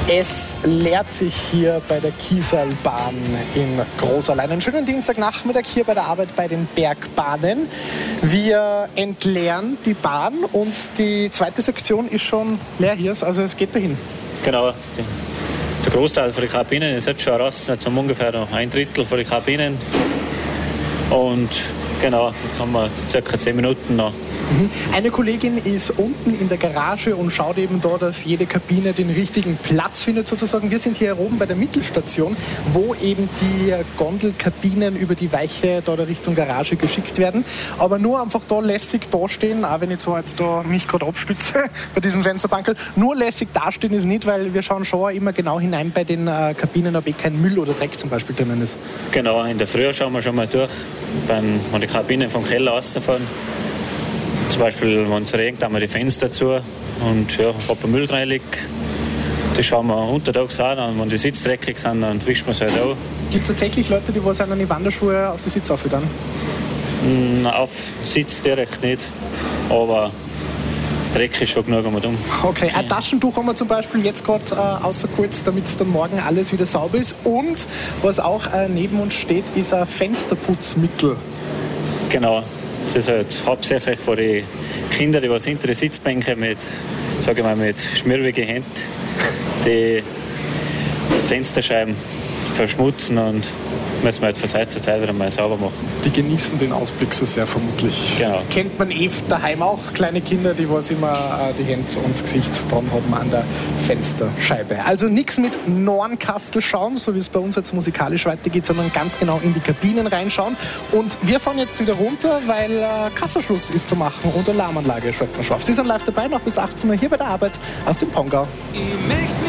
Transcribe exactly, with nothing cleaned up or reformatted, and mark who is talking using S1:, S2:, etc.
S1: Es leert sich hier bei der Kieserlbahn in Großerlein. Einen schönen Dienstagnachmittag hier bei der Arbeit bei den Bergbahnen. Wir entleeren die Bahn und die zweite Sektion ist schon leer hier, also es geht dahin.
S2: Genau, die, der Großteil von den Kabinen ist jetzt schon raus, jetzt haben wir ungefähr noch ein Drittel von den Kabinen. Und genau, jetzt haben wir circa zehn Minuten noch.
S1: Eine Kollegin ist unten in der Garage und schaut eben da, dass jede Kabine den richtigen Platz findet sozusagen. Wir sind hier oben bei der Mittelstation, wo eben die Gondelkabinen über die Weiche da Richtung Garage geschickt werden. Aber nur einfach da lässig dastehen, auch wenn ich so jetzt da mich gerade abstütze bei diesem Fensterbankel, nur lässig dastehen ist nicht, weil wir schauen schon immer genau hinein bei den äh, Kabinen, ob eh kein Müll oder Dreck zum Beispiel drinnen ist.
S2: Genau, in der Früh schauen wir schon mal durch, wenn, wenn die Kabinen vom Keller rausfahren. Zum Beispiel, wenn es regnet, haben wir die Fenster zu und ja, ob ein Müll drin liegt, das schauen wir untertags an. Und wenn die Sitze dreckig sind, dann wischen wir es halt auch.
S1: Gibt es tatsächlich Leute, die was an die Wanderschuhe auf die Sitze aufhören?
S2: Auf Sitz direkt nicht, aber Dreck ist schon genug um.
S1: Okay, ein Taschentuch haben wir zum Beispiel jetzt gerade äh, rausgeholt, damit dann morgen alles wieder sauber ist. Und was auch äh, neben uns steht, ist ein Fensterputzmittel.
S2: Genau. Das ist halt hauptsächlich für die Kinder, die was hinter die Sitzbänke mit, sag ich mal, mit schmierwigen Händen die Fensterscheiben verschmutzen und müssen wir halt von Zeit zu Zeit wieder mal sauber machen.
S1: Die genießen den Ausblick so sehr vermutlich.
S2: Genau.
S1: Kennt man eh daheim auch, kleine Kinder, die was immer äh, die Hände ans Gesicht dran haben an der Fensterscheibe. Also nichts mit Nornkastel schauen, so wie es bei uns jetzt musikalisch weitergeht, sondern ganz genau in die Kabinen reinschauen. Und wir fahren jetzt wieder runter, weil äh, Kassaschluss ist zu machen und Alarmanlage schreibt man schon auf. Sie sind live dabei, noch bis achtzehn Uhr hier bei der Arbeit aus dem Pongau.